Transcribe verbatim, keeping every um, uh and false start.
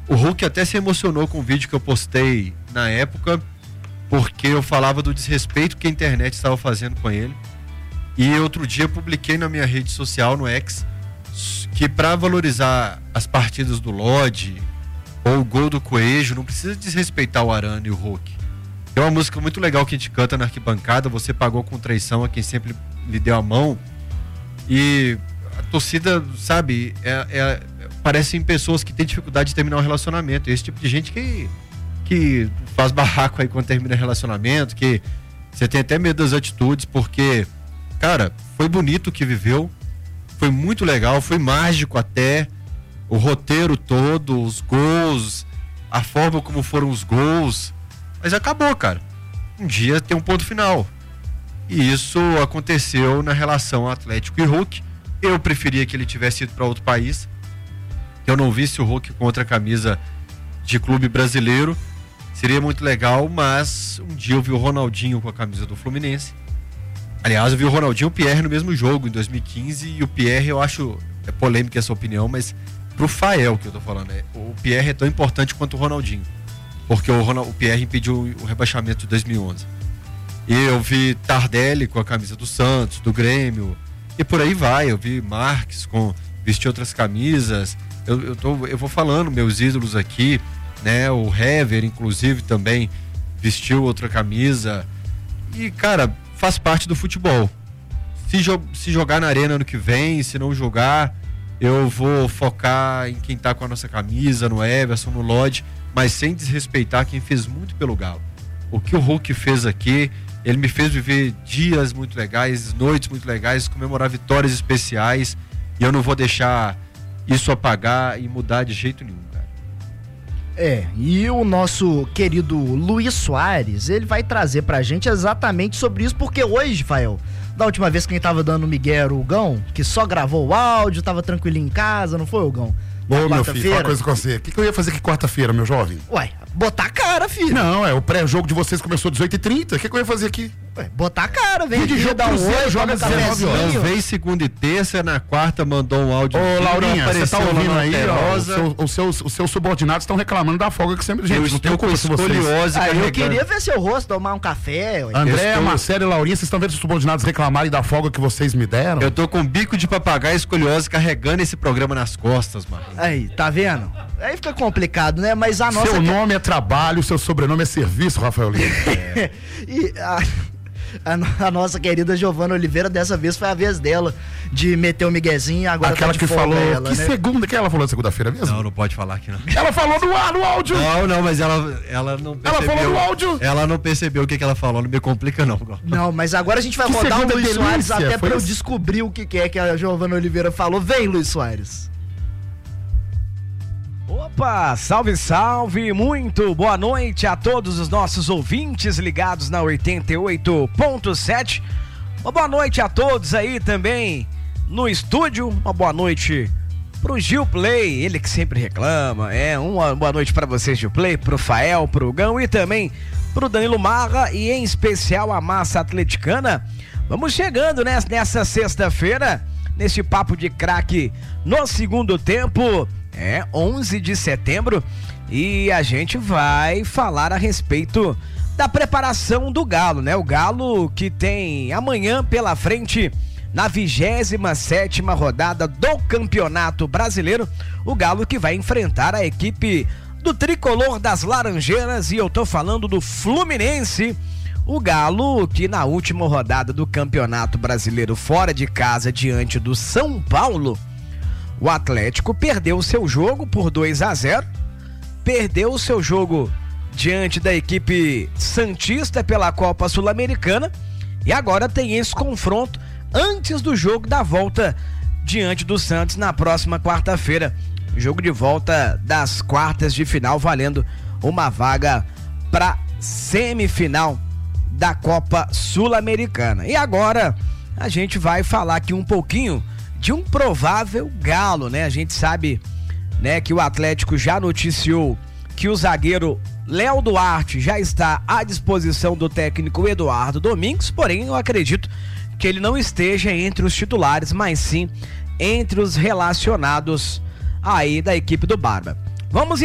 O Hulk até se emocionou com o vídeo que eu postei na época, porque eu falava do desrespeito que a internet estava fazendo com ele. E outro dia eu publiquei na minha rede social, no X, que para valorizar as partidas do Lodge ou o gol do Coelho, não precisa desrespeitar o Arana e o Hulk. É uma música muito legal que a gente canta na arquibancada, Você Pagou com Traição a quem sempre lhe deu a mão. E a torcida, sabe, é, é, parecem pessoas que têm dificuldade de terminar um relacionamento. Esse tipo de gente que, que faz barraco aí quando termina relacionamento, que você tem até medo das atitudes, porque, cara, foi bonito o que viveu, foi muito legal, foi mágico até, o roteiro todo, os gols, a forma como foram os gols, mas acabou, cara. Um dia tem um ponto final. E isso aconteceu na relação Atlético e Hulk. Eu preferia que ele tivesse ido para outro país, que eu não visse o Hulk com outra camisa de clube brasileiro. Seria muito legal, mas um dia eu vi o Ronaldinho com a camisa do Fluminense. Aliás, eu vi o Ronaldinho e o Pierre no mesmo jogo, em dois mil e quinze, e o Pierre, eu acho, é polêmica essa opinião, mas pro Fael que eu tô falando, é, o Pierre é tão importante quanto o Ronaldinho, porque o, Ronald, o Pierre impediu o rebaixamento de dois mil e onze. E eu vi Tardelli com a camisa do Santos, do Grêmio, e por aí vai. Eu vi Marques com vestir outras camisas. Eu, eu, tô, eu vou falando meus ídolos aqui, né? O Hever, inclusive, também vestiu outra camisa. E, cara, faz parte do futebol. Se, jo- se jogar na arena ano que vem, se não jogar, eu vou focar em quem tá com a nossa camisa, no Everson, no Lodge, mas sem desrespeitar quem fez muito pelo Galo. O que o Hulk fez aqui, ele me fez viver dias muito legais, noites muito legais, comemorar vitórias especiais, e eu não vou deixar isso apagar e mudar de jeito nenhum, cara. É, e o nosso querido Luiz Soares, ele vai trazer pra gente exatamente sobre isso, porque hoje, Fael, da última vez quem tava dando migué era o Gão, que só gravou o áudio, tava tranquilinho em casa, não foi, o Gão? Ô, meu filho, fala uma coisa com você. O que, que eu ia fazer aqui quarta-feira, meu jovem? Ué, botar a cara, filho. Não, é, o pré-jogo de vocês começou às dezoito e trinta. O que, que eu ia fazer aqui? Ué, botar a cara, vem de jogo dar um oi, joga joga um dezenove horas. Não, veio segunda e terça, na quarta mandou um áudio. Ô, Laurinha, você tá ouvindo lá aí, ó, Rosa. seu, os, seus, os seus subordinados estão reclamando da folga que sempre... Gente, Eu não tenho estou com culpa se vocês... escoliose Ah, eu carregando. queria ver seu rosto, tomar um café. Ué. André, estou- Marcelo e Laurinha, vocês estão vendo os subordinados reclamarem da folga que vocês me deram? Eu tô com bico de papagaio escoliose carregando esse programa nas costas, mano. Aí, tá vendo? Aí fica complicado, né? Mas a nossa... Seu nome é trabalho, seu sobrenome é serviço, Rafael Lima. É. E a, a, no- a nossa querida Giovana Oliveira, dessa vez foi a vez dela de meter o miguezinho, agora Aquela tá de que folga falou... ela, que né? segunda? Que ela falou segunda-feira mesmo? Não, não pode falar aqui não. Ela falou no ar, no áudio! Não, não, mas ela, ela não Ela percebeu. falou no áudio! Ela não percebeu o que, que ela falou, não me complica não. Não, mas agora a gente vai Que rodar o segunda Luiz delícia, Soares até foi pra eu isso? descobrir o que, que é que a Giovana Oliveira falou. Vem, Luiz Soares. Opa, salve, salve, muito boa noite a todos os nossos ouvintes ligados na oitenta e oito ponto sete. Uma boa noite a todos aí também no estúdio, uma boa noite pro Gil Play, ele que sempre reclama, é, uma boa noite pra vocês, Gil Play, pro Fael, pro Gão e também pro Danilo Marra e em especial a massa atleticana. Vamos chegando né, nessa sexta-feira, nesse papo de craque no segundo tempo. É onze de setembro e a gente vai falar a respeito da preparação do Galo, né? O Galo que tem amanhã pela frente na vigésima sétima rodada do Campeonato Brasileiro, o Galo que vai enfrentar a equipe do Tricolor das Laranjeiras e eu tô falando do Fluminense. O Galo que na última rodada do Campeonato Brasileiro fora de casa diante do São Paulo, o Atlético perdeu o seu jogo por dois a zero, perdeu o seu jogo diante da equipe santista pela Copa Sul-Americana e agora tem esse confronto antes do jogo da volta diante do Santos na próxima quarta-feira. Jogo de volta das quartas de final valendo uma vaga para semifinal da Copa Sul-Americana. E agora a gente vai falar aqui um pouquinho de um provável Galo, né? A gente sabe, né, que o Atlético já noticiou que o zagueiro Léo Duarte já está à disposição do técnico Eduardo Domingues, porém eu acredito que ele não esteja entre os titulares, mas sim entre os relacionados aí da equipe do Barba. Vamos